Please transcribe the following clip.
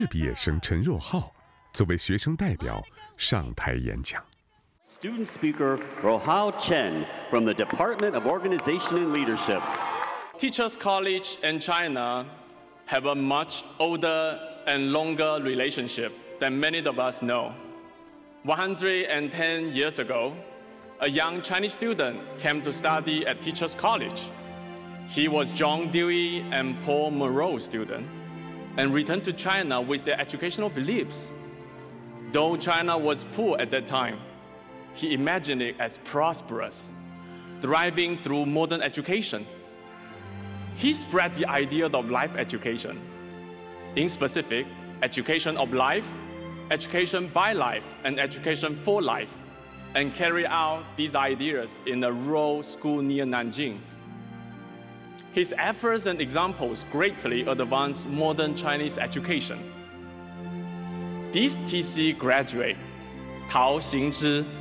毕业生陈若浩作为学生代表上台演讲。 Student speaker Rohao Chen from the Department of Organization and Leadership. Teachers College in China have a much older and longer relationship than many of us know. 110 years ago, a young Chinese student came to study at Teachers College. He was John Dewey and Paul Moreau's student, and returned to China with their educational beliefs. Though China was poor at that time, he imagined it as prosperous, thriving through modern education. He spread the idea of life education. In specific, education of life, education by life, and education for life, and carried out these ideas in a rural school near Nanjing. His efforts and examples greatly advanced modern Chinese education. This TC graduate, Tao Xingzhi,